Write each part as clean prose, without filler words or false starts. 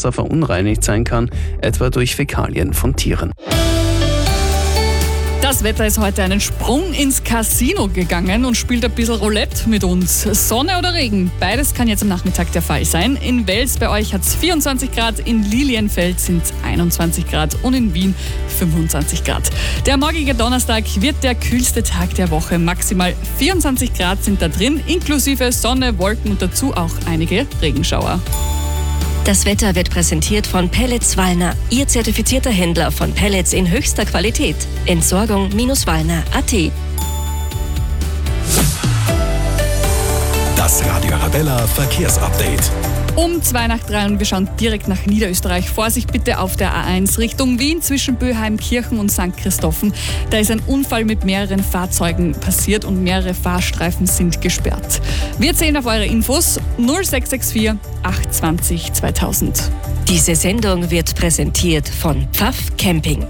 Wasser verunreinigt sein kann, etwa durch Fäkalien von Tieren. Das Wetter ist heute einen Sprung ins Casino gegangen und spielt ein bisschen Roulette mit uns. Sonne oder Regen, beides kann jetzt am Nachmittag der Fall sein. In Wels bei euch hat es 24 Grad, in Lilienfeld sind es 21 Grad und in Wien 25 Grad. Der morgige Donnerstag wird der kühlste Tag der Woche. Maximal 24 Grad sind da drin, inklusive Sonne, Wolken und dazu auch einige Regenschauer. Das Wetter wird präsentiert von Pellets Wallner, Ihr zertifizierter Händler von Pellets in höchster Qualität. Entsorgung-wallner.at. Das Radio Arabella Verkehrsupdate. Um 2:03 und wir schauen direkt nach Niederösterreich. Vorsicht bitte auf der A1 Richtung Wien zwischen Böheimkirchen und St. Christophen. Da ist ein Unfall mit mehreren Fahrzeugen passiert und mehrere Fahrstreifen sind gesperrt. Wir zählen auf eure Infos 0664 820 2000. Diese Sendung wird präsentiert von Pfaff Camping.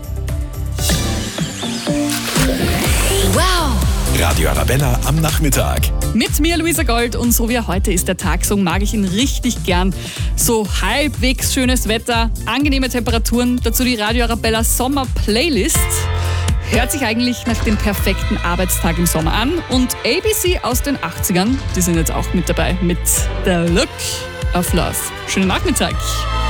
Radio Arabella am Nachmittag. Mit mir Luisa Gold und so wie heute ist der Tag, so mag ich ihn richtig gern. So halbwegs schönes Wetter, angenehme Temperaturen, dazu die Radio Arabella Sommer Playlist. Hört sich eigentlich nach dem perfekten Arbeitstag im Sommer an und ABC aus den 80ern, die sind jetzt auch mit dabei mit The Look of Love. Schönen Nachmittag.